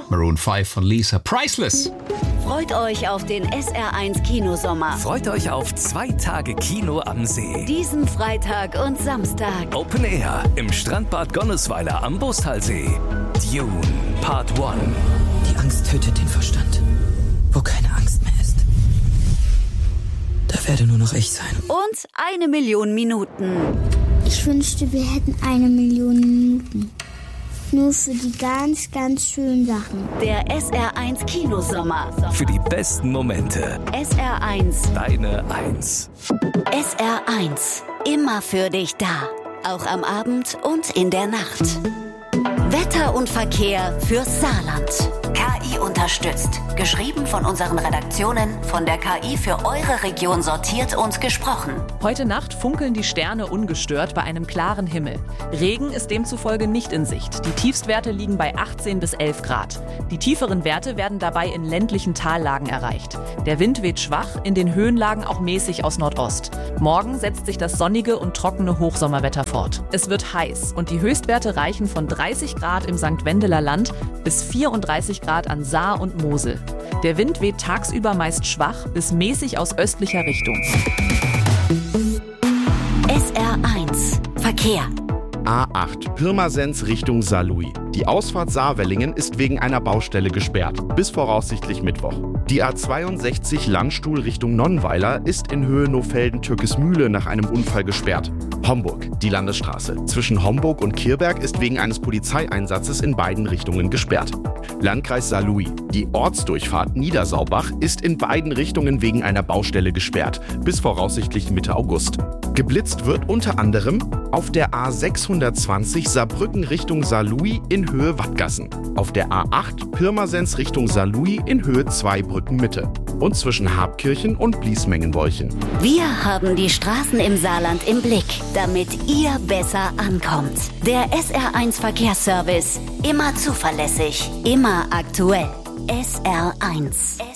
Maroon 5 von Lisa. Priceless. Freut euch auf den SR1 Kinosommer. Freut euch auf 2 Tage Kino am See. Diesen Freitag und Samstag. Open Air im Strandbad Gonnesweiler am Bostalsee. Dune Part 1. Die Angst tötet den Verstand. Wo keine Angst mehr ist, da werde nur noch ich sein. Und 1 Million Minuten. Ich wünschte, wir hätten 1 Million Minuten. Nur für die ganz, ganz schönen Sachen. Der SR1 Kinosommer. Für die besten Momente. SR1. Deine 1. SR1. Immer für dich da. Auch am Abend und in der Nacht. Wetter und Verkehr fürs Saarland. KI unterstützt. Geschrieben von unseren Redaktionen, von der KI für eure Region sortiert und gesprochen. Heute Nacht funkeln die Sterne ungestört bei einem klaren Himmel. Regen ist demzufolge nicht in Sicht. Die Tiefstwerte liegen bei 18 bis 11 Grad. Die tieferen Werte werden dabei in ländlichen Tallagen erreicht. Der Wind weht schwach, in den Höhenlagen auch mäßig aus Nordost. Morgen setzt sich das sonnige und trockene Hochsommerwetter fort. Es wird heiß und die Höchstwerte reichen von 30 Grad im St. Wendeler Land bis 34 Grad an Saar und Mosel. Der Wind weht tagsüber meist schwach bis mäßig aus östlicher Richtung. SR1 Verkehr. A8 Pirmasens Richtung Saarlouis. Die Ausfahrt Saarwellingen ist wegen einer Baustelle gesperrt, bis voraussichtlich Mittwoch. Die A62 Landstuhl Richtung Nonnweiler ist in Höhe Nofelden-Türkesmühle nach einem Unfall gesperrt. Homburg, die Landesstraße zwischen Homburg und Kirberg ist wegen eines Polizeieinsatzes in beiden Richtungen gesperrt. Landkreis Saarlouis, die Ortsdurchfahrt Niedersaubach ist in beiden Richtungen wegen einer Baustelle gesperrt, bis voraussichtlich Mitte August. Geblitzt wird unter anderem auf der A620 Saarbrücken Richtung Saarlouis in Höhe Wattgassen, auf der A8 Pirmasens Richtung Saarlouis in Höhe Zweibrücken Mitte und zwischen Habkirchen und Bliesmengenwolchen. Wir haben die Straßen im Saarland im Blick, damit ihr besser ankommt. Der SR1 Verkehrsservice. Immer zuverlässig, immer aktuell. SR1.